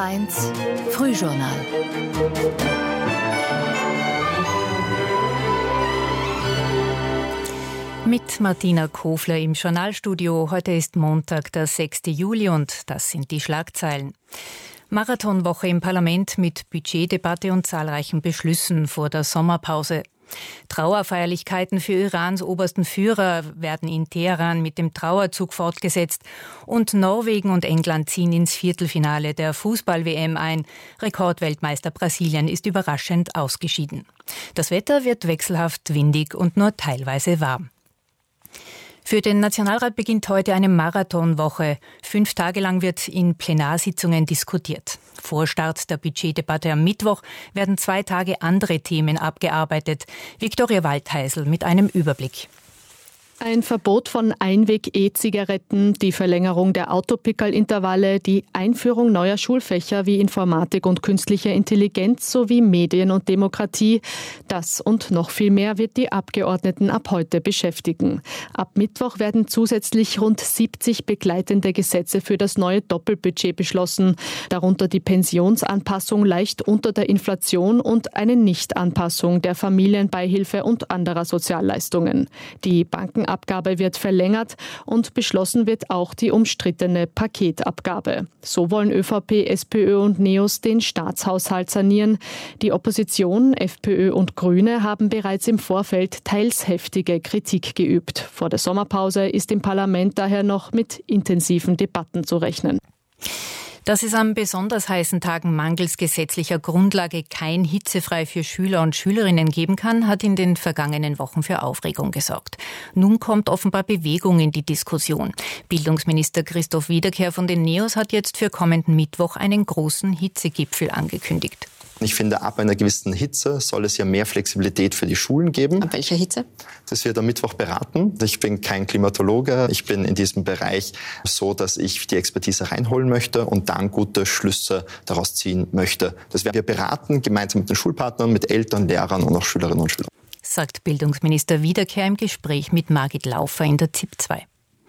1 Frühjournal. Mit Martina Kofler im Journalstudio. Heute ist Montag, der 6. Juli und das sind die Schlagzeilen. Marathonwoche im Parlament mit Budgetdebatte und zahlreichen Beschlüssen vor der Sommerpause. Trauerfeierlichkeiten für Irans obersten Führer werden in Teheran mit dem Trauerzug fortgesetzt und Norwegen und England ziehen ins Viertelfinale der Fußball-WM ein. Rekordweltmeister Brasilien ist überraschend ausgeschieden. Das Wetter wird wechselhaft windig und nur teilweise warm. Für den Nationalrat beginnt heute eine Marathonwoche. 5 Tage lang wird in Plenarsitzungen diskutiert. Vor Start der Budgetdebatte am Mittwoch werden 2 Tage andere Themen abgearbeitet. Viktoria Waldheisel mit einem Überblick. Ein Verbot von Einweg-E-Zigaretten, die Verlängerung der Autopickerl-Intervalle, die Einführung neuer Schulfächer wie Informatik und künstliche Intelligenz sowie Medien und Demokratie. Das und noch viel mehr wird die Abgeordneten ab heute beschäftigen. Ab Mittwoch werden zusätzlich rund 70 begleitende Gesetze für das neue Doppelbudget beschlossen. Darunter die Pensionsanpassung leicht unter der Inflation und eine Nichtanpassung der Familienbeihilfe und anderer Sozialleistungen. Die Bankenabgabe wird verlängert und beschlossen wird auch die umstrittene Paketabgabe. So wollen ÖVP, SPÖ und NEOS den Staatshaushalt sanieren. Die Opposition, FPÖ und Grüne, haben bereits im Vorfeld teils heftige Kritik geübt. Vor der Sommerpause ist im Parlament daher noch mit intensiven Debatten zu rechnen. Dass es an besonders heißen Tagen mangels gesetzlicher Grundlage kein Hitzefrei für Schüler und Schülerinnen geben kann, hat in den vergangenen Wochen für Aufregung gesorgt. Nun kommt offenbar Bewegung in die Diskussion. Bildungsminister Christoph Wiederkehr von den NEOS hat jetzt für kommenden Mittwoch einen großen Hitzegipfel angekündigt. Ich finde, ab einer gewissen Hitze soll es ja mehr Flexibilität für die Schulen geben. Ab welcher Hitze? Das wird am Mittwoch beraten. Ich bin kein Klimatologe. Ich bin in diesem Bereich so, dass ich die Expertise reinholen möchte und dann gute Schlüsse daraus ziehen möchte. Das werden wir beraten, gemeinsam mit den Schulpartnern, mit Eltern, Lehrern und auch Schülerinnen und Schülern. Sagt Bildungsminister Wiederkehr im Gespräch mit Margit Laufer in der ZIP 2.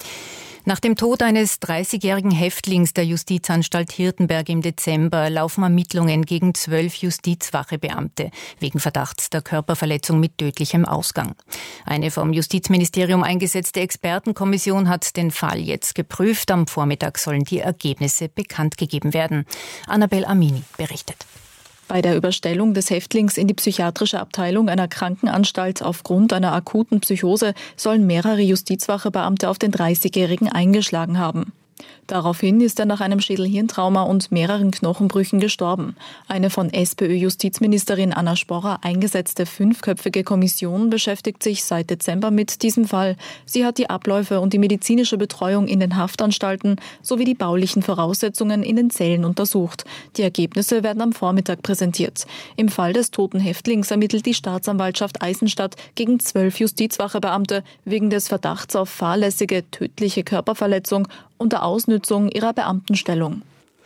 Nach dem Tod eines 30-jährigen Häftlings der Justizanstalt Hirtenberg im Dezember laufen Ermittlungen gegen 12 Justizwachebeamte wegen Verdachts der Körperverletzung mit tödlichem Ausgang. Eine vom Justizministerium eingesetzte Expertenkommission hat den Fall jetzt geprüft. Am Vormittag sollen die Ergebnisse bekannt gegeben werden. Annabel Amini berichtet. Bei der Überstellung des Häftlings in die psychiatrische Abteilung einer Krankenanstalt aufgrund einer akuten Psychose sollen mehrere Justizwachebeamte auf den 30-Jährigen eingeschlagen haben. Daraufhin ist er nach einem Schädel-Hirntrauma und mehreren Knochenbrüchen gestorben. Eine von SPÖ-Justizministerin Anna Sporrer eingesetzte 5-köpfige Kommission beschäftigt sich seit Dezember mit diesem Fall. Sie hat die Abläufe und die medizinische Betreuung in den Haftanstalten sowie die baulichen Voraussetzungen in den Zellen untersucht. Die Ergebnisse werden am Vormittag präsentiert. Im Fall des toten Häftlings ermittelt die Staatsanwaltschaft Eisenstadt gegen 12 Justizwachebeamte wegen des Verdachts auf fahrlässige, tödliche Körperverletzung unter Ausnützung ihrer Beamtenstellung.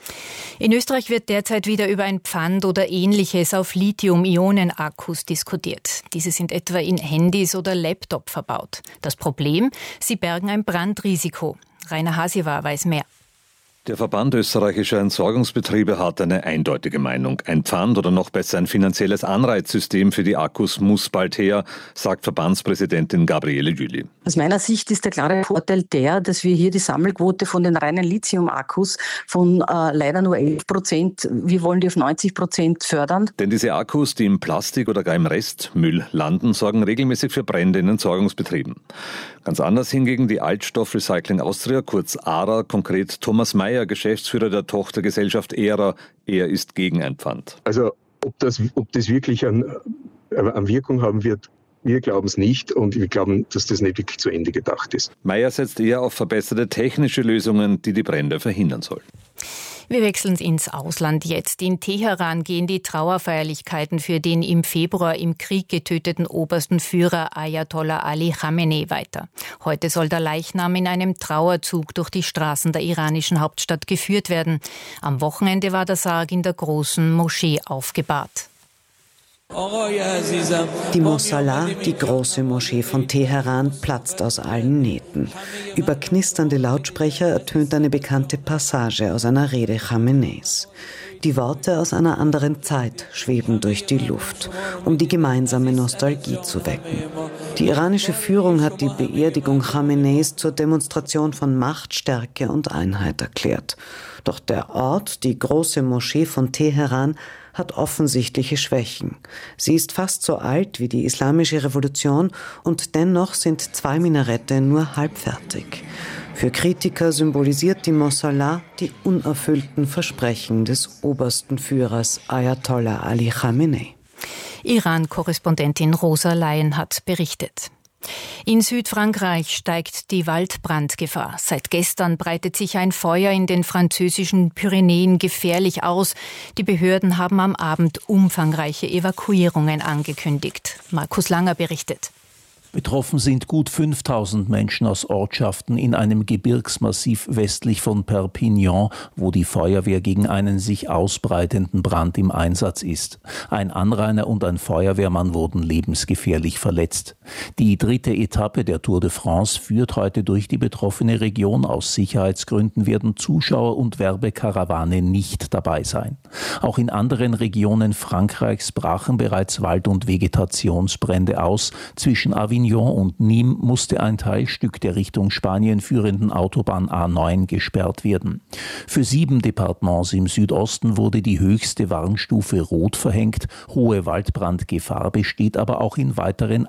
In Österreich wird derzeit wieder über ein Pfand oder Ähnliches auf Lithium-Ionen-Akkus diskutiert. Diese sind etwa in Handys oder Laptop verbaut. Das Problem? Sie bergen ein Brandrisiko. Rainer Hasiwa weiß mehr. Der Verband österreichischer Entsorgungsbetriebe hat eine eindeutige Meinung. Ein Pfand oder noch besser ein finanzielles Anreizsystem für die Akkus muss bald her, sagt Verbandspräsidentin Gabriele Jüli. Aus meiner Sicht ist der klare Vorteil der, dass wir hier die Sammelquote von den reinen Lithium-Akkus von leider nur 11%, wir wollen die auf 90% fördern. Denn diese Akkus, die im Plastik oder gar im Restmüll landen, sorgen regelmäßig für Brände in Entsorgungsbetrieben. Ganz anders hingegen die Altstoff-Recycling Austria, kurz ARA, konkret Thomas Mayer, Geschäftsführer der Tochtergesellschaft ERA. Er ist gegen ein Pfand. Also ob das wirklich an Wirkung haben wird, wir glauben es nicht und wir glauben, dass das nicht wirklich zu Ende gedacht ist. Mayer setzt eher auf verbesserte technische Lösungen, die die Brände verhindern sollen. Wir wechseln ins Ausland jetzt. In Teheran gehen die Trauerfeierlichkeiten für den im Februar im Krieg getöteten obersten Führer Ayatollah Ali Khamenei weiter. Heute soll der Leichnam in einem Trauerzug durch die Straßen der iranischen Hauptstadt geführt werden. Am Wochenende war der Sarg in der großen Moschee aufgebahrt. Die Mosalla, die große Moschee von Teheran, platzt aus allen Nähten. Über knisternde Lautsprecher ertönt eine bekannte Passage aus einer Rede Khameneis. Die Worte aus einer anderen Zeit schweben durch die Luft, um die gemeinsame Nostalgie zu wecken. Die iranische Führung hat die Beerdigung Khameneis zur Demonstration von Macht, Stärke und Einheit erklärt. Doch der Ort, die große Moschee von Teheran, hat offensichtliche Schwächen. Sie ist fast so alt wie die Islamische Revolution und dennoch sind 2 Minarette nur halbfertig. Für Kritiker symbolisiert die Mosalla die unerfüllten Versprechen des obersten Führers Ayatollah Ali Khamenei. Iran-Korrespondentin Rosa Leyen hat berichtet. In Südfrankreich steigt die Waldbrandgefahr. Seit gestern breitet sich ein Feuer in den französischen Pyrenäen gefährlich aus. Die Behörden haben am Abend umfangreiche Evakuierungen angekündigt. Markus Langer berichtet. Betroffen sind gut 5000 Menschen aus Ortschaften in einem Gebirgsmassiv westlich von Perpignan, wo die Feuerwehr gegen einen sich ausbreitenden Brand im Einsatz ist. Ein Anrainer und ein Feuerwehrmann wurden lebensgefährlich verletzt. Die 3. Etappe der Tour de France führt heute durch die betroffene Region. Aus Sicherheitsgründen werden Zuschauer und Werbekarawane nicht dabei sein. Auch in anderen Regionen Frankreichs brachen bereits Wald- und Vegetationsbrände aus. Zwischen Avignon und Nîmes musste ein Teilstück der Richtung Spanien führenden Autobahn A9 gesperrt werden. Für 7 Departements im Südosten wurde die höchste Warnstufe Rot verhängt. Hohe Waldbrandgefahr besteht aber auch in weiteren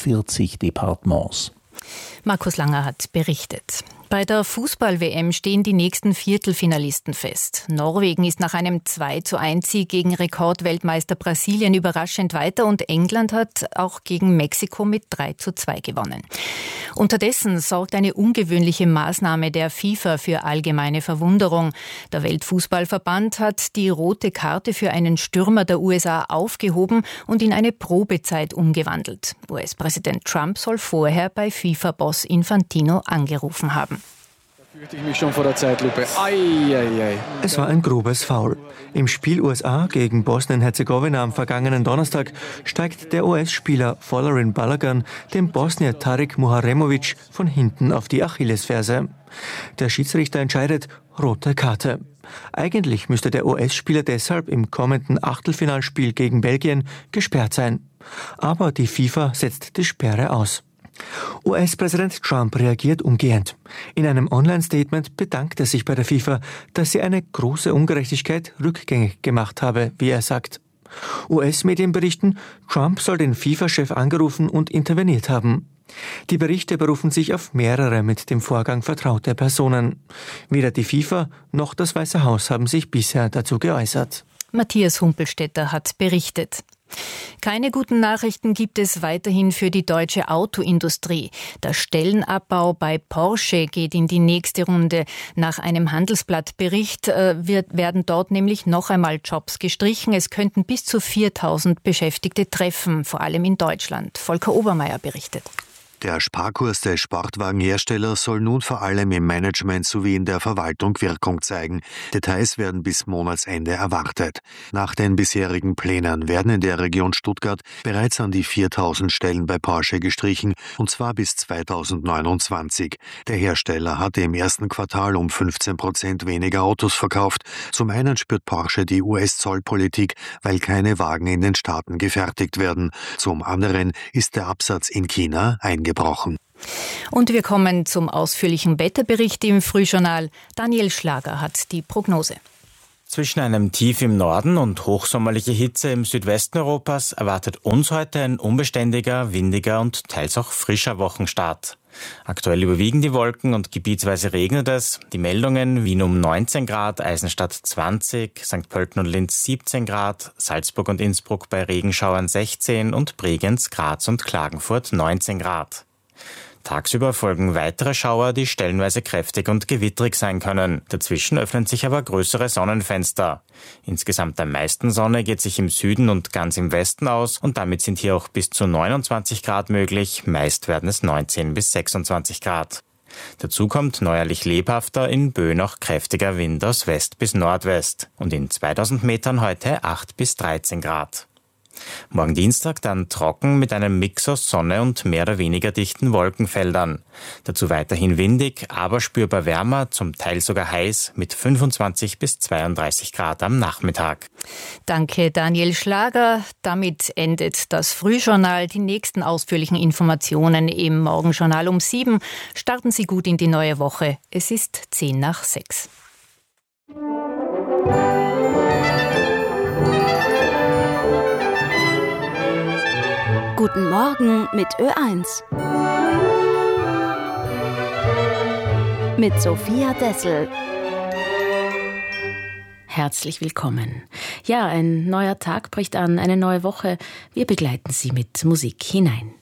41 Departements. Markus Langer hat berichtet. Bei der Fußball-WM stehen die nächsten Viertelfinalisten fest. Norwegen ist nach einem 2:1-Sieg gegen Rekordweltmeister Brasilien überraschend weiter und England hat auch gegen Mexiko mit 3:2 gewonnen. Unterdessen sorgt eine ungewöhnliche Maßnahme der FIFA für allgemeine Verwunderung. Der Weltfußballverband hat die rote Karte für einen Stürmer der USA aufgehoben und in eine Probezeit umgewandelt. US-Präsident Trump soll vorher bei FIFA-Boss Infantino angerufen haben. Fürchte ich mich schon vor der Zeitlupe. Es war ein grobes Foul. Im Spiel USA gegen Bosnien-Herzegowina am vergangenen Donnerstag steigt der US-Spieler Folarin Balogun dem Bosnier Tarik Muharemovic von hinten auf die Achillesferse. Der Schiedsrichter entscheidet, rote Karte. Eigentlich müsste der US-Spieler deshalb im kommenden Achtelfinalspiel gegen Belgien gesperrt sein. Aber die FIFA setzt die Sperre aus. US-Präsident Trump reagiert umgehend. In einem Online-Statement bedankt er sich bei der FIFA, dass sie eine große Ungerechtigkeit rückgängig gemacht habe, wie er sagt. US-Medien berichten, Trump soll den FIFA-Chef angerufen und interveniert haben. Die Berichte berufen sich auf mehrere mit dem Vorgang vertraute Personen. Weder die FIFA noch das Weiße Haus haben sich bisher dazu geäußert. Matthias Humpelstädter hat berichtet. Keine guten Nachrichten gibt es weiterhin für die deutsche Autoindustrie. Der Stellenabbau bei Porsche geht in die nächste Runde. Nach einem Handelsblattbericht werden dort nämlich noch einmal Jobs gestrichen. Es könnten bis zu 4000 Beschäftigte treffen, vor allem in Deutschland. Volker Obermeier berichtet. Der Sparkurs des Sportwagenherstellers soll nun vor allem im Management sowie in der Verwaltung Wirkung zeigen. Details werden bis Monatsende erwartet. Nach den bisherigen Plänen werden in der Region Stuttgart bereits an die 4000 Stellen bei Porsche gestrichen, und zwar bis 2029. Der Hersteller hatte im ersten Quartal um 15% weniger Autos verkauft. Zum einen spürt Porsche die US-Zollpolitik, weil keine Wagen in den Staaten gefertigt werden. Zum anderen ist der Absatz in China eingebrochen. Und wir kommen zum ausführlichen Wetterbericht im Frühjournal. Daniel Schlager hat die Prognose. Zwischen einem Tief im Norden und hochsommerliche Hitze im Südwesten Europas erwartet uns heute ein unbeständiger, windiger und teils auch frischer Wochenstart. Aktuell überwiegen die Wolken und gebietsweise regnet es. Die Meldungen: Wien um 19 Grad, Eisenstadt 20, St. Pölten und Linz 17 Grad, Salzburg und Innsbruck bei Regenschauern 16 und Bregenz, Graz und Klagenfurt 19 Grad. Tagsüber folgen weitere Schauer, die stellenweise kräftig und gewittrig sein können. Dazwischen öffnen sich aber größere Sonnenfenster. Insgesamt am meisten Sonne geht sich im Süden und ganz im Westen aus und damit sind hier auch bis zu 29 Grad möglich. Meist werden es 19 bis 26 Grad. Dazu kommt neuerlich lebhafter in Böen noch kräftiger Wind aus West bis Nordwest und in 2000 Metern heute 8 bis 13 Grad. Morgen Dienstag dann trocken mit einem Mix aus Sonne und mehr oder weniger dichten Wolkenfeldern. Dazu weiterhin windig, aber spürbar wärmer, zum Teil sogar heiß mit 25 bis 32 Grad am Nachmittag. Danke, Daniel Schlager. Damit endet das Frühjournal. Die nächsten ausführlichen Informationen im Morgenjournal um 7. Starten Sie gut in die neue Woche. Es ist 5:10. Guten Morgen mit Ö1. Mit Sophia Dessel. Herzlich willkommen. Ja, ein neuer Tag bricht an, eine neue Woche. Wir begleiten Sie mit Musik hinein.